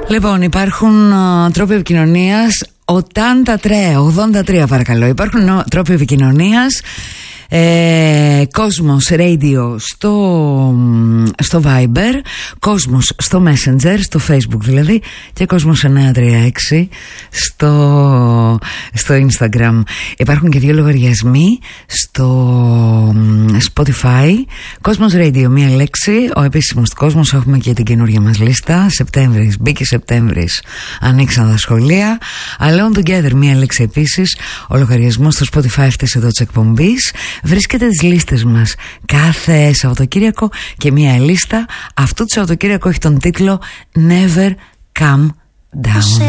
Λοιπόν, υπάρχουν τρόποι επικοινωνίας. 83 παρακαλώ. Υπάρχουν τρόποι επικοινωνίας. Κόσμος Radio στο Viber, Κόσμος στο Messenger, στο Facebook δηλαδή, και Κόσμος 936 στο Instagram. Υπάρχουν και 2 λογαριασμοί στο Spotify. Κόσμος Radio, μία λέξη, ο επίσημος του Κόσμος. Έχουμε και την καινούργια μας λίστα. Σεπτέμβρης, μπήκε Σεπτέμβρης, ανοίξαν τα σχολεία. Alone Together, μία λέξη επίσης. Ο λογαριασμός στο Spotify αυτής εδώ της εκπομπής. Βρίσκεται τις λίστες μας κάθε Σαββατοκύριακο, και μία λίστα αυτού του Σαββατοκύριακου έχει τον τίτλο Never Come Down.